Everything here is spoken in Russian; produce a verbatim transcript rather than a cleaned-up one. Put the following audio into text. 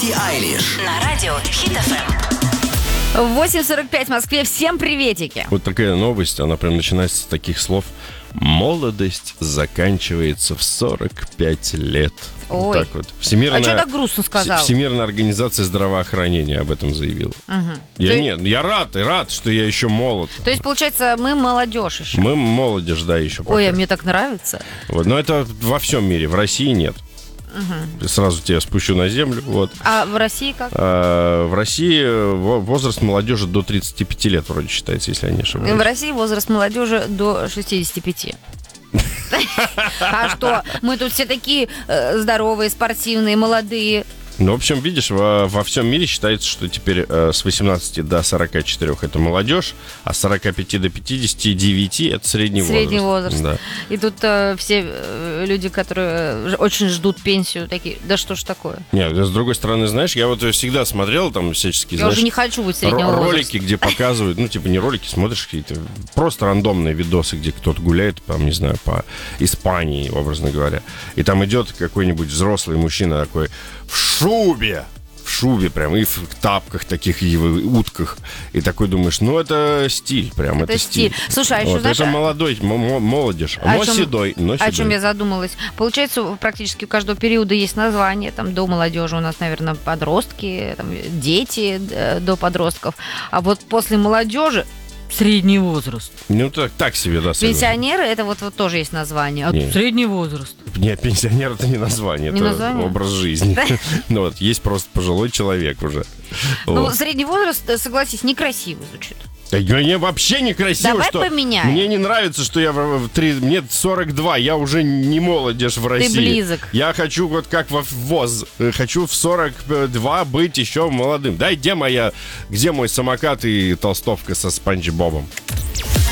Билли Айлиш на радио Хит эф эм. восемь сорок пять в Москве. Всем приветики. Вот такая новость, она прям начинается с таких слов. Молодость заканчивается в сорок пять лет. Ой. Вот так вот. Всемирная, А что так грустно сказал? Всемирная организация здравоохранения об этом заявила. Угу. Я То... нет, я рад, и рад, что я еще молод. То есть, получается, мы молодежь еще. Мы молодежь, да, еще пока. Ой, а мне так нравится. Вот, но это во всем мире, в России нет. Угу. Сразу тебя спущу на землю. Вот. А в России как? А, в России возраст молодежи до тридцати пяти лет вроде считается, если я не ошибаюсь. В России возраст молодежи до шестидесяти пяти. А что? Мы тут все такие здоровые, спортивные, молодые. Ну, в общем, видишь, во, во всем мире считается, что теперь э, с восемнадцати до сорока четырёх это молодежь, а с сорока пяти до пятидесяти девяти это средний, средний возраст. возраст. Да. И тут э, все э, люди, которые очень ждут пенсию, такие, да что ж такое? Нет, с другой стороны, знаешь, я вот всегда смотрел там всяческие, Я знаешь, уже не хочу быть среднего р- возраста. ролики, где показывают, ну, типа не ролики, смотришь какие-то просто рандомные видосы, где кто-то гуляет, там, не знаю, по Испании, образно говоря. И там идет какой-нибудь взрослый мужчина такой в шубе, в шубе прям, и в тапках таких, и в утках. И такой думаешь, ну, это стиль, прям, это, Это стиль. стиль. Слушай, а еще, Вот, знаешь, это молодой, м- м- молодежь, о но чем- седой, но О чем седой. я задумалась. Получается, практически у каждого периода есть название. Там до молодежи у нас, наверное, подростки, там, дети э, до подростков. А вот после молодежи средний возраст. Ну, так, так себе, да, согласен. Пенсионеры, это вот, вот тоже есть название. А Не. тут средний возраст. Нет, пенсионер это не название, Не это название? образ жизни. Ну вот, есть просто пожилой человек уже. Ну, Вот. средний возраст, э, согласись, некрасиво звучит. Да мне вообще некрасиво, Давай что... поменяем. Мне не нравится, что я в, в три... Мне сорок два, я уже не молодежь в России. близок. Я хочу вот как во ВОЗ. э, Хочу в сорок два быть еще молодым. Да, где моя... Где мой самокат и толстовка со Спанч Бобом?